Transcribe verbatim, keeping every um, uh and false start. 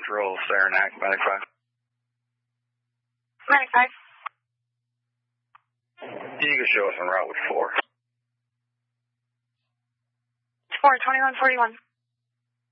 Roll, Saranac, Medic five. Medic five. You can show us en route with four. four, twenty-one forty-one.